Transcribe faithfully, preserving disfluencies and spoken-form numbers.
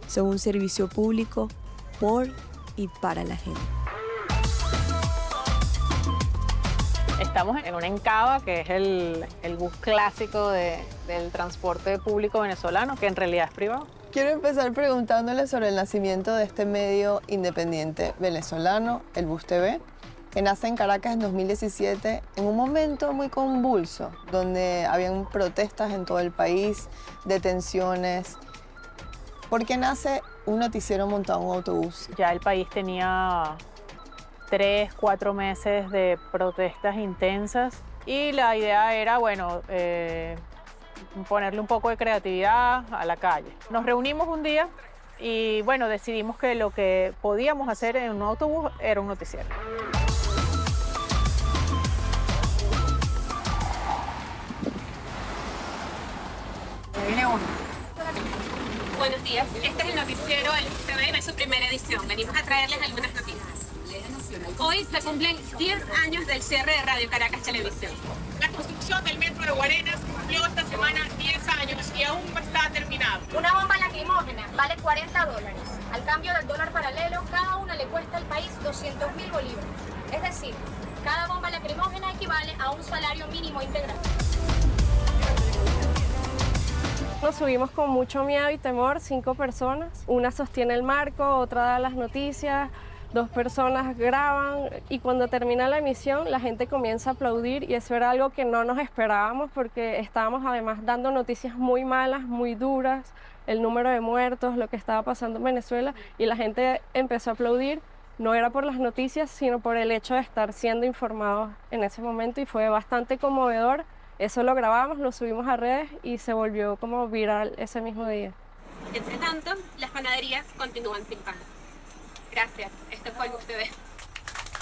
son un servicio público por y para la gente. Estamos en una Encaba, que es el, el bus clásico de, del transporte público venezolano, que en realidad es privado. Quiero empezar preguntándole sobre el nacimiento de este medio independiente venezolano, el Bus T V, que nace en Caracas en dos mil diecisiete, en un momento muy convulso, donde habían protestas en todo el país, detenciones. ¿Por qué nace un noticiero montado en un autobús? Ya el país tenía tres, cuatro meses de protestas intensas y la idea era, bueno, eh, ponerle un poco de creatividad a la calle. Nos reunimos un día y, bueno, decidimos que lo que podíamos hacer en un autobús era un noticiero. Viene uno. Buenos días, este es el noticiero del Bus T V, es su primera edición. Venimos a traerles algunas noticias. Hoy se cumplen diez años del cierre de Radio Caracas Televisión. La construcción del metro de Guarenas cumplió esta semana diez años y aún no está terminado. Una bomba lacrimógena vale cuarenta dólares. Al cambio del dólar paralelo, cada una le cuesta al país doscientos mil bolívares. Es decir, cada bomba lacrimógena equivale a un salario mínimo integral. Nos subimos con mucho miedo y temor, cinco personas. Una sostiene el marco, otra da las noticias, dos personas graban y cuando termina la emisión la gente comienza a aplaudir y eso era algo que no nos esperábamos porque estábamos además dando noticias muy malas, muy duras, el número de muertos, lo que estaba pasando en Venezuela y la gente empezó a aplaudir. No era por las noticias, sino por el hecho de estar siendo informados en ese momento y fue bastante conmovedor. Eso lo grabamos, lo subimos a redes y se volvió como viral ese mismo día. Entre tanto, las panaderías continúan sin pan. Gracias, este fue el Bus T V.